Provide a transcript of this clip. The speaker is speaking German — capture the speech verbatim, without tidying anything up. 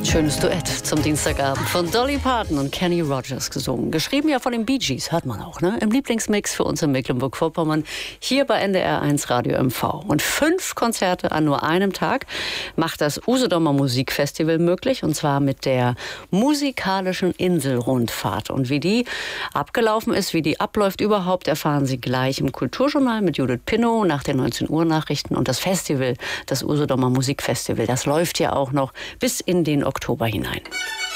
Schönes Duett zum Dienstagabend von Dolly Parton und Kenny Rogers gesungen. Geschrieben ja von den Bee Gees, hört man auch, ne? Im Lieblingsmix für uns in Mecklenburg-Vorpommern, hier bei N D R eins Radio M V. Und fünf Konzerte an nur einem Tag macht das Usedomer Musikfestival möglich, und zwar mit der musikalischen Inselrundfahrt. Und wie die abgelaufen ist, wie die abläuft überhaupt, erfahren Sie gleich im Kulturjournal mit Judith Pinnow nach den neunzehn Uhr Nachrichten. Und das Festival, das Usedomer Musikfestival, das läuft ja auch noch bis in den Oktober hinein.